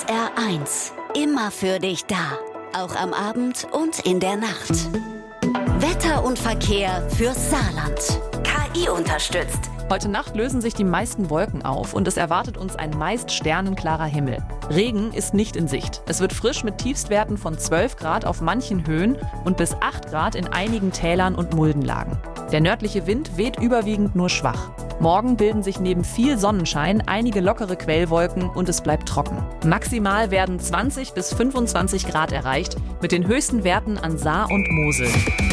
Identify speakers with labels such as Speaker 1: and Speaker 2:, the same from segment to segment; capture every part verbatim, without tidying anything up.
Speaker 1: S R eins. Immer für dich da. Auch am Abend und in der Nacht. Wetter und Verkehr fürs Saarland. K I unterstützt.
Speaker 2: Heute Nacht lösen sich die meisten Wolken auf und es erwartet uns ein meist sternenklarer Himmel. Regen ist nicht in Sicht. Es wird frisch mit Tiefstwerten von zwölf Grad auf manchen Höhen und bis acht Grad in einigen Tälern und Muldenlagen. Der nördliche Wind weht überwiegend nur schwach. Morgen bilden sich neben viel Sonnenschein einige lockere Quellwolken und es bleibt trocken. Maximal werden zwanzig bis fünfundzwanzig Grad erreicht, mit den höchsten Werten an Saar und Mosel.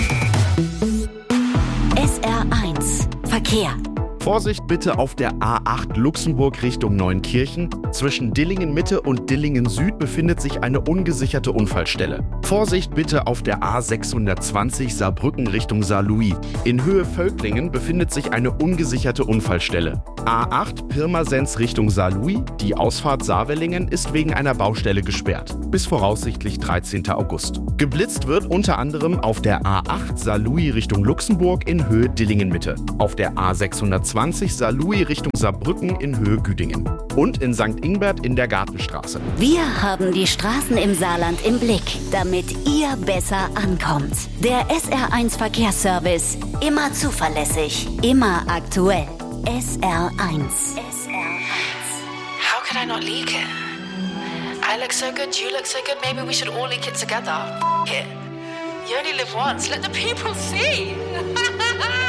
Speaker 1: S R eins. Verkehr.
Speaker 3: Vorsicht bitte auf der A acht Luxemburg Richtung Neunkirchen. Zwischen Dillingen Mitte und Dillingen Süd befindet sich eine ungesicherte Unfallstelle. Vorsicht bitte auf der A sechshundertzwanzig Saarbrücken Richtung Saarlouis. In Höhe Völklingen befindet sich eine ungesicherte Unfallstelle. A acht Pirmasens Richtung Saarlouis. Die Ausfahrt Saarwellingen ist wegen einer Baustelle gesperrt. Bis voraussichtlich dreizehnten August. Geblitzt wird unter anderem auf der A acht Saarlouis Richtung Luxemburg in Höhe Dillingen Mitte. Auf der A sechshundertzwanzig Saarlouis Richtung Saarbrücken in Höhe Güdingen. Und in Sankt Ingbert in der Gartenstraße.
Speaker 1: Wir haben die Straßen im Saarland im Blick, damit ihr besser ankommt. Der S R eins Verkehrsservice. Immer zuverlässig, immer aktuell. S R eins. S R eins.
Speaker 4: How could I not leak it? I look so good, you look so good, maybe we should all leak it together. F it. You only live once, let the people see.